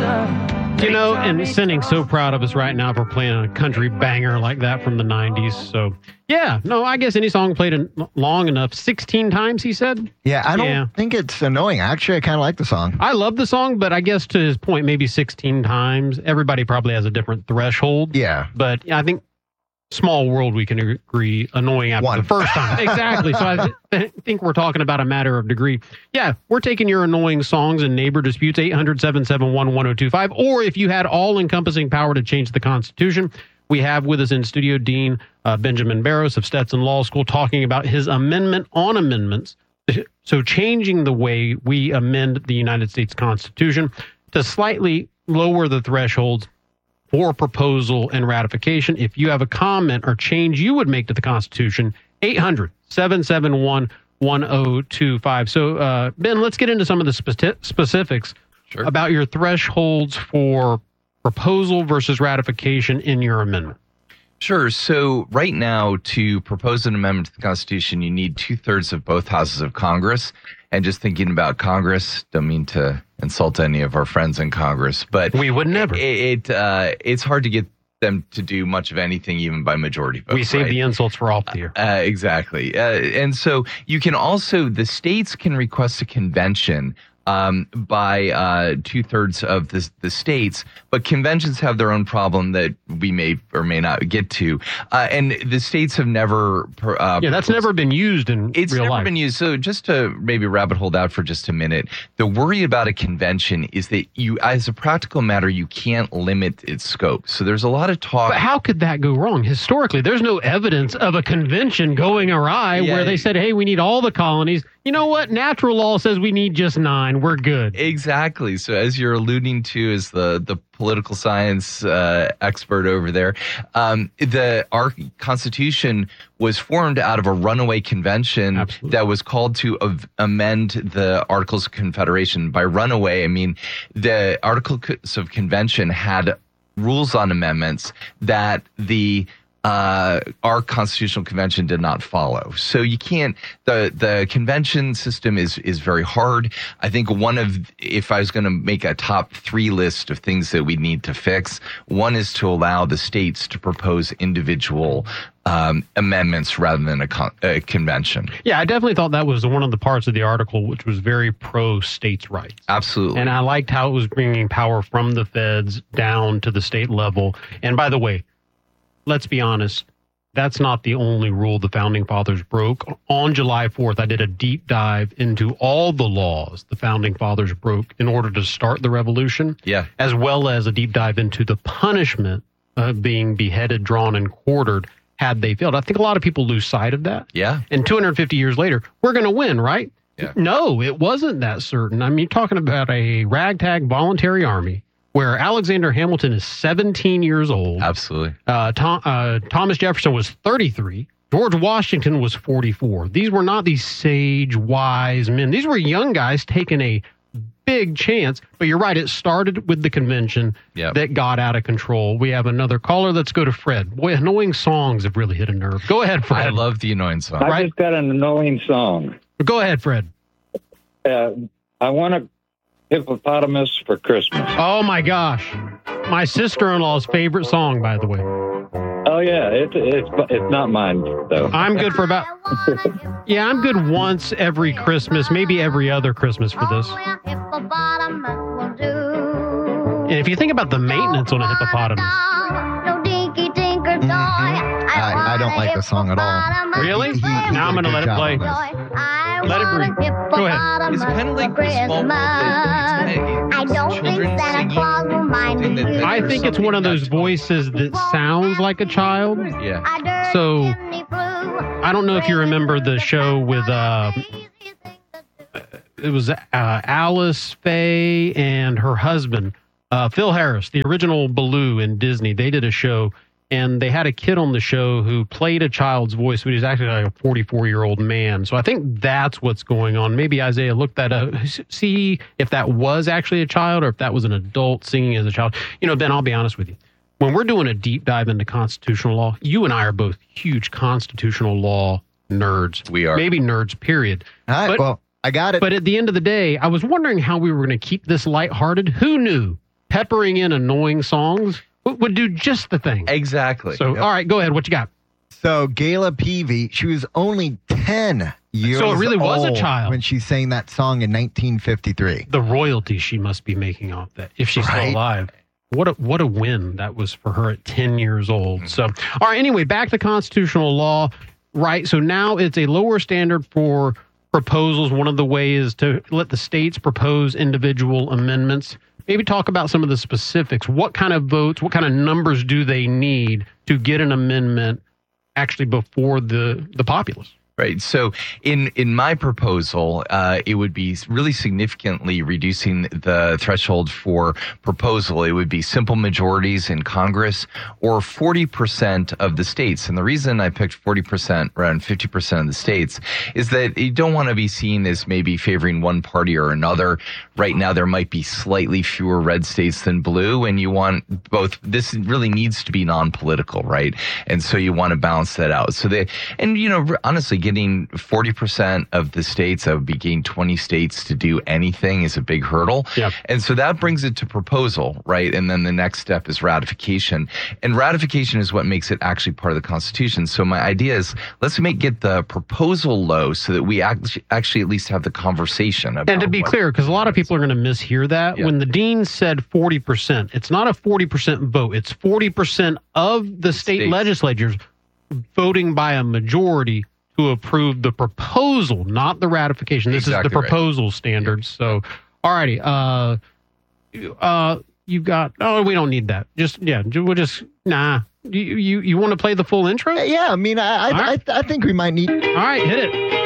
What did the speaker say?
You know, and Sinning's so proud of us right now for playing a country banger like that from the 90s. So, yeah, no, I guess any song played long enough. 16 times, he said? Yeah, I don't think it's annoying. Actually, I kind of like the song. I love the song, but I guess to his point, maybe 16 times. Everybody probably has a different threshold. Yeah. But I think Small World, we can agree, annoying after the first time. Exactly. So I think we're talking about a matter of degree. Yeah, we're taking your annoying songs and neighbor disputes, 800-771-1025. Or if you had all-encompassing power to change the Constitution, we have with us in studio Dean Benjamin Barros of Stetson Law School talking about his amendment on amendments. So changing the way we amend the United States Constitution to slightly lower the thresholds for proposal and ratification. If you have a comment or change you would make to the Constitution, 800-771-1025. So, Ben, let's get into some of the specifics about your thresholds for proposal versus ratification in your amendment. Sure. So right now, to propose an amendment to the Constitution, you need 2/3 of both houses of Congress. And just thinking about Congress, don't mean to insult any of our friends in Congress, but we would never. It's hard to get them to do much of anything, even by majority vote. We save the insults for off the air. Exactly. And so you can also, the states can request a convention by 2/3 of the states, but conventions have their own problem that we may or may not get to. And the states have never... that's never been used in real life. It's never been used. So just to maybe rabbit hole that for just a minute, the worry about a convention is that you, as a practical matter, you can't limit its scope. So there's a lot of talk... But how could that go wrong? Historically, there's no evidence of a convention going awry where they said, hey, we need all the colonies. You know what? Natural law says we need just 9. We're good. Exactly. So as you're alluding to as the political science expert over there, our Constitution was formed out of a runaway convention that was called to amend the Articles of Confederation. By runaway, I mean the Articles of Convention had rules on amendments that our constitutional convention did not follow. So you can't, the convention system is very hard. I think if I was going to make a top 3 list of things that we need to fix, one is to allow the states to propose individual amendments rather than a convention. Yeah, I definitely thought that was one of the parts of the article which was very pro states' rights. Absolutely. And I liked how it was bringing power from the feds down to the state level. And by the way, let's be honest, that's not the only rule the Founding Fathers broke. On July 4th, I did a deep dive into all the laws the Founding Fathers broke in order to start the revolution, as well as a deep dive into the punishment of being beheaded, drawn, and quartered had they failed. I think a lot of people lose sight of that. Yeah. And 250 years later, we're going to win, right? Yeah. No, it wasn't that certain. I mean, you're talking about a ragtag voluntary army where Alexander Hamilton is 17 years old. Absolutely. Thomas Jefferson was 33. George Washington was 44. These were not these sage, wise men. These were young guys taking a big chance. But you're right, it started with the convention that got out of control. We have another caller. Let's go to Fred. Boy, annoying songs have really hit a nerve. Go ahead, Fred. I love the annoying song. I just got an annoying song. Go ahead, Fred. I want a hippopotamus for Christmas. Oh, my gosh. My sister-in-law's favorite song, by the way. Oh, yeah. It's not mine, though. I'm good for about... Yeah, I'm good once every Christmas, maybe every other Christmas for this. And if you think about the maintenance on a hippopotamus... I don't like the song at all. Really? Now I'm going to let it play. Let it breathe. Go ahead. It's kind of like the Small World. I don't think Santa Claus will mind me. I think it's one of those voices that sounds like a child. Yeah. So, I don't know if you remember the show with, it was Alice Faye and her husband, Phil Harris, the original Baloo in Disney. They did a show. And they had a kid on the show who played a child's voice, but he's actually like a 44-year-old man. So I think that's what's going on. Maybe Isaiah looked that up, see if that was actually a child or if that was an adult singing as a child. You know, Ben, I'll be honest with you. When we're doing a deep dive into constitutional law, you and I are both huge constitutional law nerds. We are. Maybe nerds, period. All right, well, I got it. But at the end of the day, I was wondering how we were going to keep this lighthearted. Who knew peppering in annoying songs would do just the thing. Exactly. So, all right, go ahead. What you got? So Gayla Peevy, she was only 10 years old. So it really was a child when she sang that song in 1953. The royalty she must be making off that, if she's still alive. What a win that was for her at 10 years old. So, all right, anyway, back to constitutional law, right? So now it's a lower standard for proposals. One of the ways is to let the states propose individual amendments. Maybe talk about some of the specifics. What kind of votes, what kind of numbers do they need to get an amendment actually before the populace? Right. So in my proposal, it would be really significantly reducing the threshold for proposal. It would be simple majorities in Congress or 40% of the states. And the reason I picked 40%, around 50% of the states, is that you don't want to be seen as maybe favoring one party or another. Right now, there might be slightly fewer red states than blue, and you want both. This really needs to be non-political, right? And so you want to balance that out. So honestly, getting 40% of the states, that would be getting 20 states to do anything, is a big hurdle. Yep. And so that brings it to proposal, right? And then the next step is ratification. And ratification is what makes it actually part of the Constitution. So my idea is, let's get the proposal low so that we actually at least have the conversation about. And to be clear, because a lot of people are going to mishear that, when the dean said 40%, it's not a 40% vote. It's 40% of the state legislatures voting by a majority to approve the proposal, not the ratification. This is the proposal standards. So, all righty. You got, we don't need that. We'll just, nah. You want to play the full intro? Yeah, I mean, I think we might need. All right, hit it.